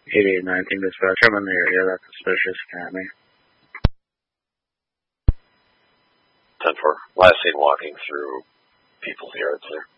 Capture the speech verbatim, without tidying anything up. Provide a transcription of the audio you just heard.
eighty-eight nineteen dispatch. I'm in the area. That's suspicious. Can me. ten four. Last seen walking through people's yards there.